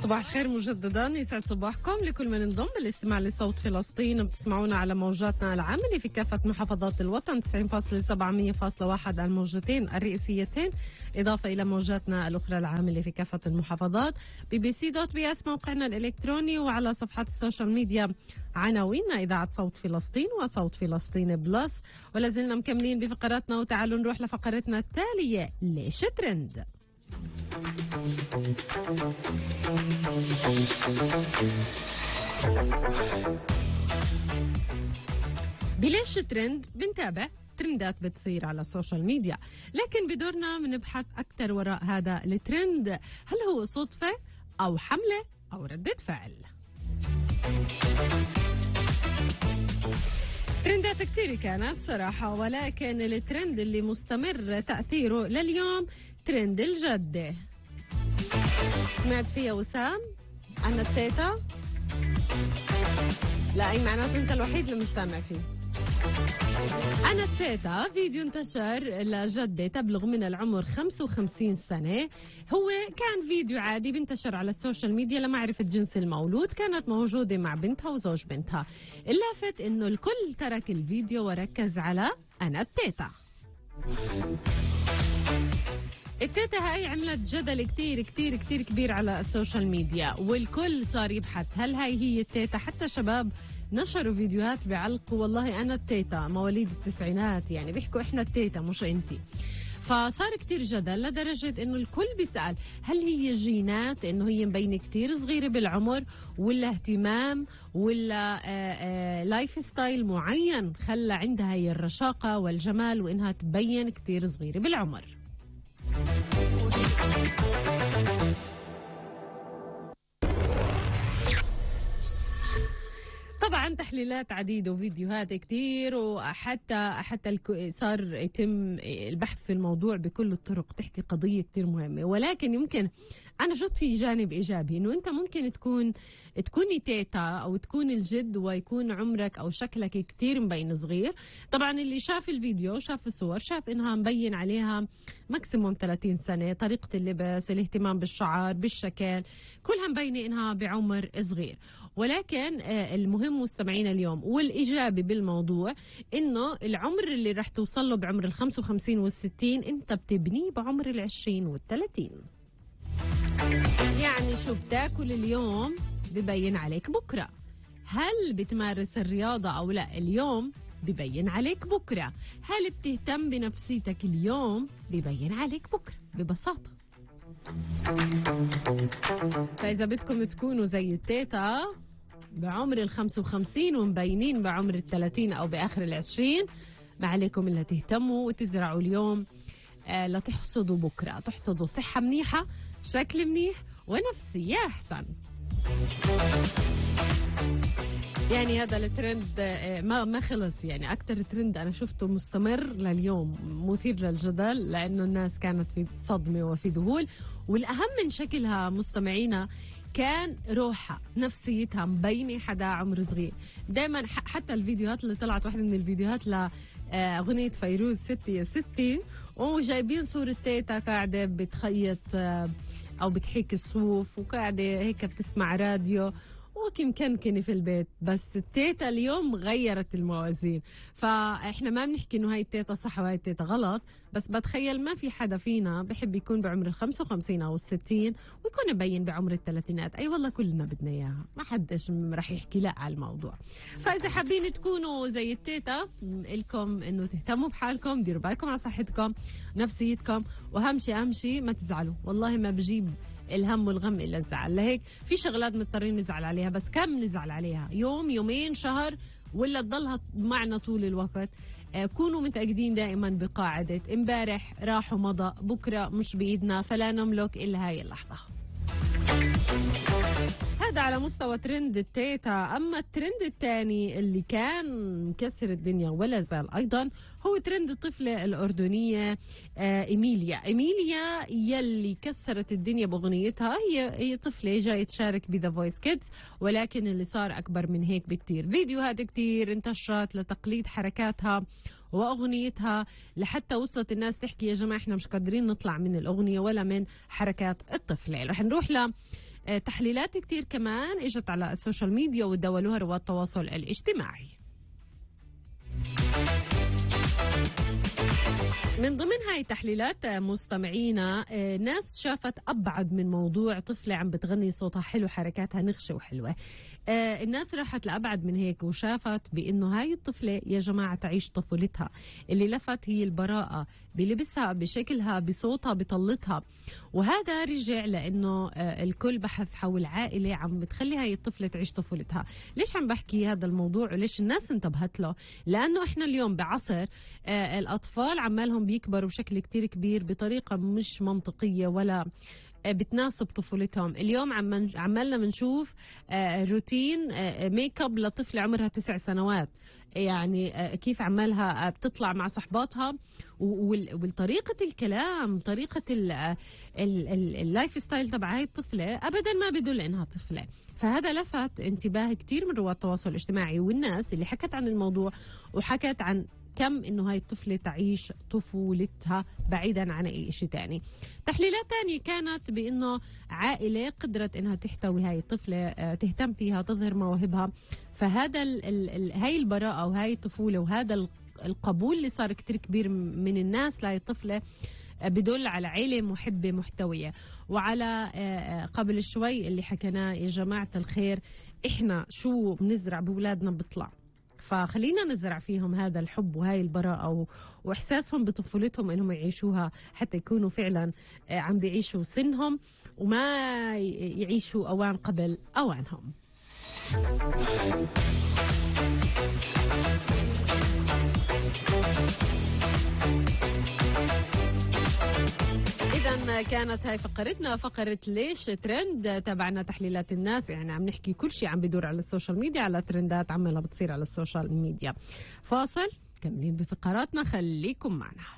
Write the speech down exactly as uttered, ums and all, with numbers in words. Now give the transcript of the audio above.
صباح الخير مجددا، يسعد صباحكم لكل من انضم للاستماع لصوت فلسطين. بتسمعونا على موجاتنا العاملة في كافة محافظات الوطن تسعين فاصلة سبعة مية فاصلة واحد على الموجتين الرئيسيتين، إضافة إلى موجاتنا الأخرى العاملة في كافة المحافظات. بي بي سي دوت بي اس موقعنا الإلكتروني، وعلى صفحات السوشيال ميديا عناويننا إذاعة صوت فلسطين وصوت فلسطين بلس. ولازلنا مكملين بفقراتنا، وتعالوا نروح لفقرتنا التالية، ليش ترند. بليش ترند بنتابع ترندات بتصير على السوشيال ميديا، لكن بدورنا بنبحث أكثر وراء هذا الترند، هل هو صدفة أو حملة أو ردة فعل؟ ترندات كتير كانت صراحة، ولكن الترند اللي مستمر تأثيره لليوم ترند الجدة. سمعت فيها وسام؟ أنا التيتا؟ لا، أي معناته أنت الوحيد اللي مش سامع فيه. أنا التيتا فيديو انتشر لجدة تبلغ من العمر خمسة وخمسين سنة. هو كان فيديو عادي بنتشر على السوشيال ميديا لمعرفة جنس المولود، كانت موجودة مع بنتها وزوج بنتها. اللافت إنه الكل ترك الفيديو وركز على أنا التيتا. التيتا هاي عملت جدل كتير كتير كتير كبير على السوشيال ميديا، والكل صار يبحث هل هاي هي التيتا. حتى شباب نشروا فيديوهات بيعلقوا والله أنا التيتا مواليد التسعينات، يعني بيحكوا إحنا التيتا مش أنتي. فصار كتير جدل لدرجة إنه الكل بيسأل هل هي جينات إنه هي مبينة كتير صغيرة بالعمر، ولا اهتمام، ولا آآ آآ لايف ستايل معين خلى عندها هي الرشاقة والجمال وإنها تبين كتير صغيرة بالعمر. طبعا تحليلات عديدة وفيديوهات كتير، وحتى حتى صار يتم البحث في الموضوع بكل الطرق تحكي قضية كتير مهمة. ولكن يمكن أنا شفت في جانب إيجابي، إنه أنت ممكن تكون تكوني تيتا أو تكون الجد ويكون عمرك أو شكلك كتير مبين صغير. طبعا اللي شاف الفيديو شاف الصور شاف إنها مبين عليها ماكسيموم ثلاثين سنة، طريقة اللبس، الاهتمام بالشعر، بالشكل، كلها مبينة إنها بعمر صغير. ولكن المهم مستمعينا اليوم والإيجابي بالموضوع إنه العمر اللي رح توصل له بعمر الخمسة وخمسين والستين أنت بتبنيه بعمر العشرين والثلاثين. يعني شو بتاكل اليوم ببين عليك بكرة، هل بتمارس الرياضة أو لا اليوم ببين عليك بكرة، هل بتهتم بنفسيتك اليوم ببين عليك بكرة، ببساطة. فإذا بدكم تكونوا زي التيتا بعمر الخمسة وخمسين ومبينين بعمر الثلاثين أو بآخر العشرين، ما عليكم إلا تهتموا وتزرعوا اليوم آه لتحصدوا بكرة، تحصدوا صحة منيحة، شكل منيح، ونفسية أحسن. يعني هذا الترند ما ما خلص، يعني أكتر ترند أنا شفته مستمر لليوم مثير للجدل، لأنه الناس كانت في صدمة وفي ذهول. والأهم من شكلها مستمعينا كان روحها، نفسيتها مبينة، حدا عمر صغير. دايما حتى الفيديوهات اللي طلعت، واحدة من الفيديوهات لأغنية فيروز ستي يا ستي، وجايبين صورة تيتا قاعدة بتخيط أو بتحيك الصوف، وقاعدة هيك بتسمع راديو وكم كنكني في البيت. بس التيتا اليوم غيرت الموازين. فاحنا ما بنحكي انه هاي التيتا صح وهاي التيتا غلط، بس بتخيل ما في حدا فينا بحب يكون بعمر الخمسة وخمسين او الستين ويكون مبين بعمر الثلاثينات. اي والله كلنا بدنا اياها، ما حدش رح يحكي لا على الموضوع. فاذا حابين تكونوا زي التيتا لكم انه تهتموا بحالكم، ديروا بالكم على صحتكم، نفسيتكم، واهم شيء اهم شيء ما تزعلوا. والله ما بجيب الهم والغم إلا الزعل. لهيك في شغلات مضطرين نزعل عليها، بس كم نزعل عليها؟ يوم، يومين، شهر، ولا تضلها معنا طول الوقت؟ آه كونوا متأكدين دائما بقاعدة امبارح راح ومضى، بكرة مش بإيدنا، فلا نملك إلا هاي اللحظة. هذا على مستوى ترند التيتا. أما الترند الثاني اللي كان مكسر الدنيا ولا زال أيضا هو ترند الطفلة الأردنية آه إيميليا. إيميليا يلي كسرت الدنيا بأغنيتها، هي هي طفلة جاية تشارك بذا فويس كيدز، ولكن اللي صار أكبر من هيك بكتير. فيديوهات كتير انتشرت لتقليد حركاتها وأغنيتها، لحتى وصلت الناس تحكي يا جماعة احنا مش قادرين نطلع من الأغنية ولا من حركات الطفلة. رح نروح ل آه، تحليلات كتير كمان اجت على السوشيال ميديا وتداولوها رواد التواصل الاجتماعي. من ضمن هاي التحليلات مستمعينا ناس شافت أبعد من موضوع طفلة عم بتغني صوتها حلو حركاتها نغشة وحلوة. الناس راحت لأبعد من هيك وشافت بأنه هاي الطفلة يا جماعة تعيش طفولتها اللي لفت هي البراءة بلبسها بشكلها بصوتها بطلتها. وهذا رجع لأنه الكل بحث حول عائلة عم بتخلي هاي الطفلة تعيش طفولتها. ليش عم بحكي هذا الموضوع وليش الناس انتبهت له؟ لأنه إحنا اليوم بعصر الأطفال عمالهم بيكبروا بشكل كتير كبير بطريقة مش منطقية ولا بتناسب طفولتهم. اليوم عم عمالنا بنشوف روتين ميك اب لطفلة عمرها تسع سنوات، يعني كيف عمالها بتطلع مع صحباتها، وطريقة الكلام طريقة اللايف ستايل تبع هاي الطفلة أبدا ما بدل إنها طفلة. فهذا لفت انتباه كتير من رواد التواصل الاجتماعي والناس اللي حكت عن الموضوع وحكت عن كم إنه هاي الطفلة تعيش طفولتها بعيدا عن أي شيء تاني. تحليلات تانية كانت بإنه عائلة قدرت إنها تحتوي هاي الطفلة، تهتم فيها، تظهر مواهبها. فهذا ال ال هاي البراءة وهاي الطفولة وهذا القبول اللي صار كتير كبير من الناس لهاي الطفلة بدل على عيلة محبة محتوية. وعلى قبل شوي اللي حكيناه يا جماعة الخير، إحنا شو بنزرع بولادنا بيطلع، فخلينا نزرع فيهم هذا الحب وهاي البراءة وإحساسهم بطفولتهم إنهم يعيشوها حتى يكونوا فعلا عم بيعيشوا سنهم وما يعيشوا أوان قبل أوانهم. إذا كانت هاي فقرتنا، فقرة ليش ترند، تبعنا تحليلات الناس، يعني عم نحكي كل شيء عم بدور على السوشيال ميديا، على ترندات عمالها بتصير على السوشيال ميديا. فاصل، كملين بفقراتنا، خليكم معنا.